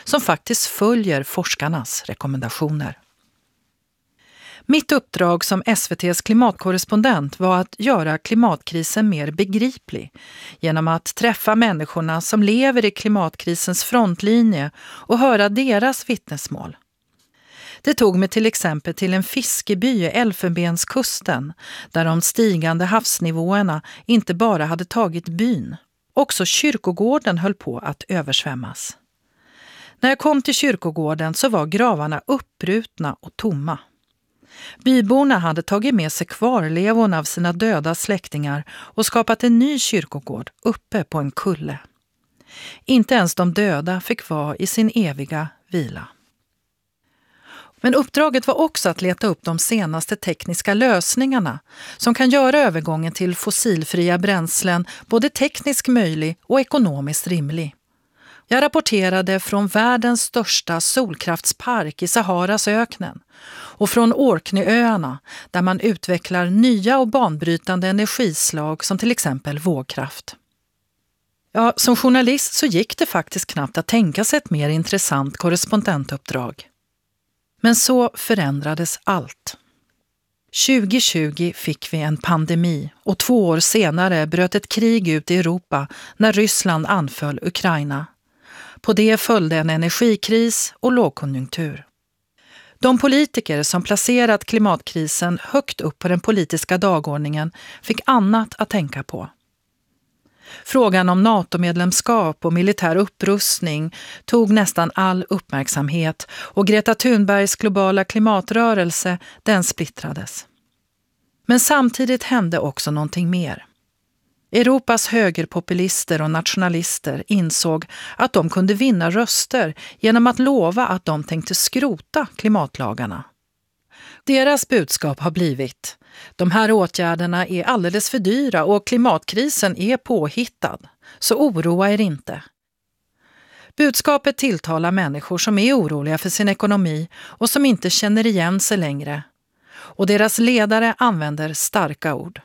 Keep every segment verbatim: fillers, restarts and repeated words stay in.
som faktiskt följer forskarnas rekommendationer. Mitt uppdrag som S V T:s klimatkorrespondent var att göra klimatkrisen mer begriplig genom att träffa människorna som lever i klimatkrisens frontlinje och höra deras vittnesmål. Det tog mig till exempel till en fiskeby i Elfenbenskusten där de stigande havsnivåerna inte bara hade tagit byn. Också kyrkogården höll på att översvämmas. När jag kom till kyrkogården så var gravarna uppbrutna och tomma. Byborna hade tagit med sig kvarlevorna av sina döda släktingar och skapat en ny kyrkogård uppe på en kulle. Inte ens de döda fick vara i sin eviga vila. Men uppdraget var också att leta upp de senaste tekniska lösningarna som kan göra övergången till fossilfria bränslen både tekniskt möjlig och ekonomiskt rimlig. Jag rapporterade från världens största solkraftspark i Saharas öknen och från Orkneyöarna där man utvecklar nya och banbrytande energislag som till exempel vågkraft. Ja, som journalist så gick det faktiskt knappt att tänka sig ett mer intressant korrespondentuppdrag. Men så förändrades allt. tjugo tjugo fick vi en pandemi och två år senare bröt ett krig ut i Europa när Ryssland anföll Ukraina. På det följde en energikris och lågkonjunktur. De politiker som placerat klimatkrisen högt upp på den politiska dagordningen fick annat att tänka på. Frågan om NATO-medlemskap och militär upprustning tog nästan all uppmärksamhet och Greta Thunbergs globala klimatrörelse, den splittrades. Men samtidigt hände också någonting mer. Europas högerpopulister och nationalister insåg att de kunde vinna röster genom att lova att de tänkte skrota klimatlagarna. Deras budskap har blivit: de här åtgärderna är alldeles för dyra och klimatkrisen är påhittad, så oroa er inte. Budskapet tilltalar människor som är oroliga för sin ekonomi och som inte känner igen sig längre. Och deras ledare använder starka ord.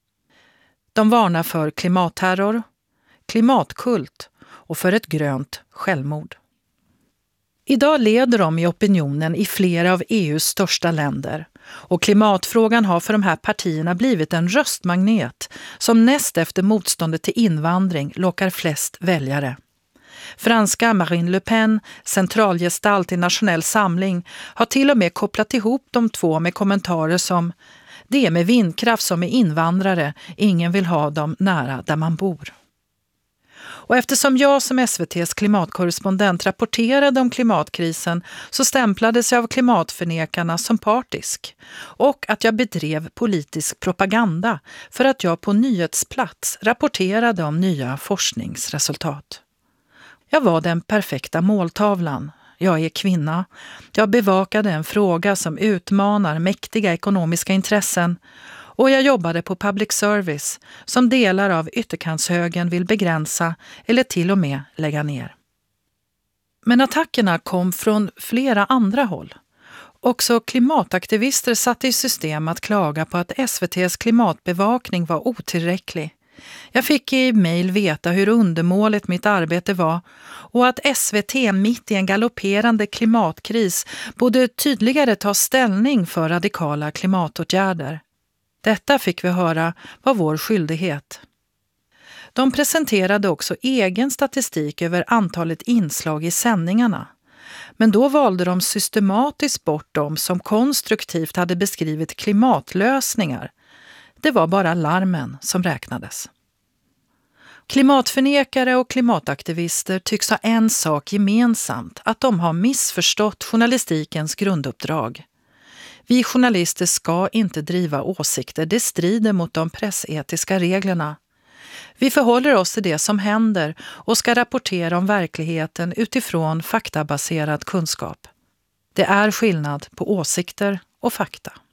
De varnar för klimatterror, klimatkult och för ett grönt självmord. Idag leder de i opinionen i flera av E U:s största länder och klimatfrågan har för de här partierna blivit en röstmagnet som näst efter motståndet till invandring lockar flest väljare. Franska Marine Le Pen, centralgestalt i Nationell samling, har till och med kopplat ihop de två med kommentarer som: det är med vindkraft som är invandrare, ingen vill ha dem nära där man bor. Och eftersom jag som S V T:s klimatkorrespondent rapporterade om klimatkrisen så stämplades jag av klimatförnekarna som partisk och att jag bedrev politisk propaganda för att jag på nyhetsplats rapporterade om nya forskningsresultat. Jag var den perfekta måltavlan. Jag är kvinna. Jag bevakade en fråga som utmanar mäktiga ekonomiska intressen och jag jobbade på public service som delar av ytterkantshögern vill begränsa eller till och med lägga ner. Men attackerna kom från flera andra håll. Också klimataktivister satte i system att klaga på att S V T:s klimatbevakning var otillräcklig. Jag fick i mejl veta hur undermåligt mitt arbete var och att S V T mitt i en galopperande klimatkris borde tydligare ta ställning för radikala klimatåtgärder. Detta fick vi höra var vår skyldighet. De presenterade också egen statistik över antalet inslag i sändningarna. Men då valde de systematiskt bort dem som konstruktivt hade beskrivit klimatlösningar. Det var bara larmen som räknades. Klimatförnekare och klimataktivister tycks ha en sak gemensamt, att de har missförstått journalistikens grunduppdrag. Vi journalister ska inte driva åsikter, det strider mot de pressetiska reglerna. Vi förhåller oss till det som händer och ska rapportera om verkligheten utifrån faktabaserad kunskap. Det är skillnad på åsikter och fakta.